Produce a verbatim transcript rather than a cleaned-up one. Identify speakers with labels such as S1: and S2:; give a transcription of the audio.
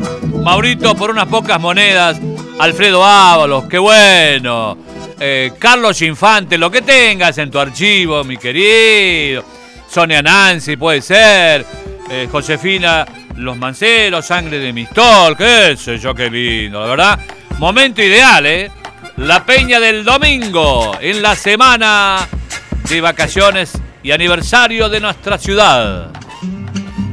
S1: Maurito, por unas pocas monedas. Alfredo Ábalos, qué bueno. Eh, Carlos Infante, lo que tengas en tu archivo, mi querido. Sonia Nancy, puede ser. Eh, Josefina Los Manceros, Sangre de Mistol, qué sé yo, qué lindo, la verdad. Momento ideal, ¿eh? La Peña del domingo, en la semana de vacaciones y aniversario de nuestra ciudad.